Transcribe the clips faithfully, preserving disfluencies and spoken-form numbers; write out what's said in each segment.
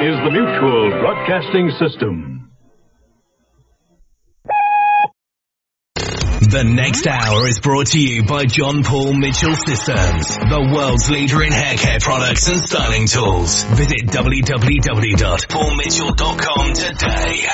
is the Mutual Broadcasting System. The next hour is brought to you by John Paul Mitchell Systems, the world's leader in hair care products and styling tools. Visit w w w dot paul mitchell dot com today.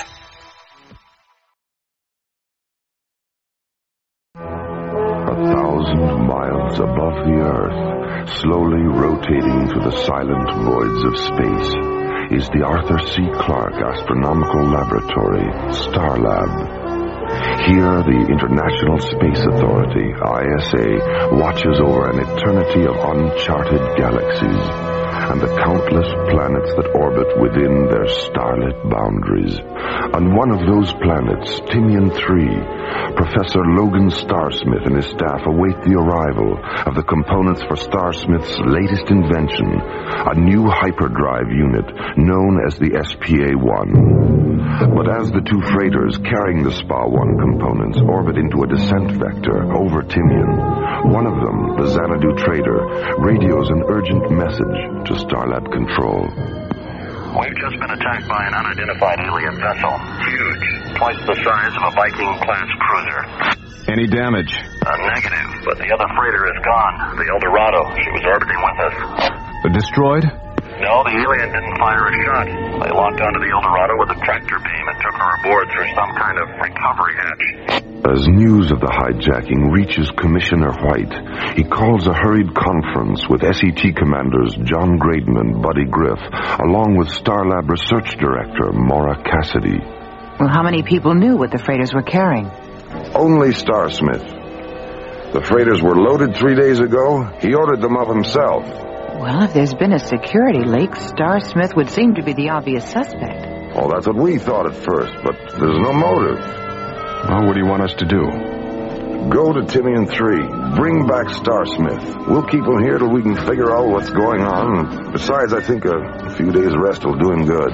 A thousand miles above the Earth, slowly rotating through the silent voids of space, is the Arthur C. Clarke Astronomical Laboratory, Starlab. Here, the International Space Authority, I S A, watches over an eternity of uncharted galaxies and the countless planets that orbit within their starlit boundaries. On one of those planets, Tinian three, Professor Logan Starsmith and his staff await the arrival of the components for Starsmith's latest invention, a new hyperdrive unit known as the S P A one. But as the two freighters carrying the S P A one components orbit into a descent vector over Tinian, one of them, the Xanadu trader, radios an urgent message to Starlab Control. We've just been attacked by an unidentified alien vessel. Huge. Twice the size of a Viking-class cruiser. Any damage? Uh, negative, but the other freighter is gone. The El Dorado. She was orbiting with us. Uh, destroyed? No, the alien didn't fire a shot. They locked onto the El Dorado with a tractor beam and took her aboard through some kind of recovery hatch. As news of the hijacking reaches Commissioner White, he calls a hurried conference with S E T commanders John Graydon and Buddy Griff, along with Starlab Research Director Maura Cassidy. Well, how many people knew what the freighters were carrying? Only Starsmith. The freighters were loaded three days ago. He ordered them up himself. Well, if there's been a security leak, Starsmith would seem to be the obvious suspect. Well, that's what we thought at first, but there's no motive. Well, what do you want us to do? Go to Tinian three. Bring back Starsmith. We'll keep him here till we can figure out what's going on. Besides, I think a few days' rest will do him good.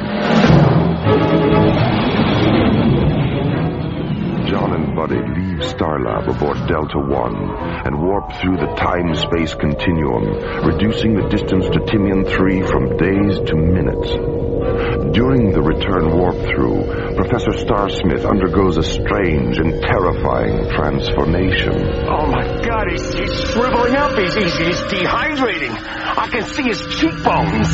John and Buddy leave Starlab aboard Delta One and warp through the time-space continuum, reducing the distance to Tinian three from days to minutes. During the return warp-through, Professor Starsmith undergoes a strange and terrifying transformation. Oh, my God, he's, he's shriveling up. He's, he's, he's dehydrating. I can see his cheekbones.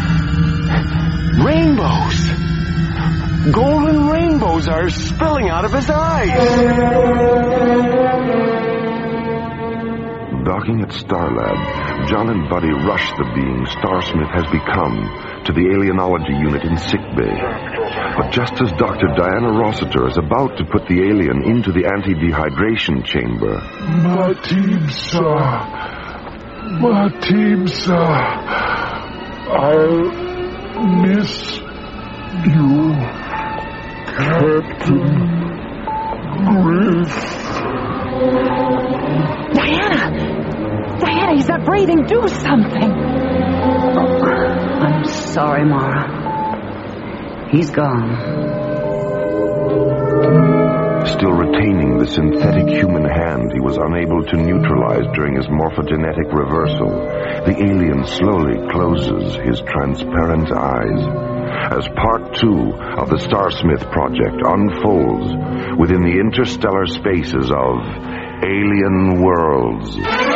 Rainbows. Golden rainbows are spilling out of his eyes. Docking at Starlab, John and Buddy rush the being Starsmith has become to the alienology unit in sickbay. But just as Doctor Diana Rossiter is about to put the alien into the anti-dehydration chamber... Matibsa, Matibsa, I'll miss you, Captain Griff. Diana! Diana, he's not breathing. Do something. Oh, I'm sorry, Mara. He's gone. Still retaining the synthetic human hand he was unable to neutralize during his morphogenetic reversal, the alien slowly closes his transparent eyes as part two of the Starsmith project unfolds within the interstellar spaces of Alien Worlds.